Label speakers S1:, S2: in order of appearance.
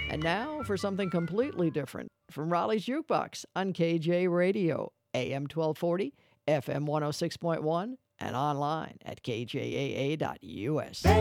S1: And now for something completely different from Raleigh's Jukebox on KJ Radio, AM 1240, FM 106.1, and online at kjaa.us.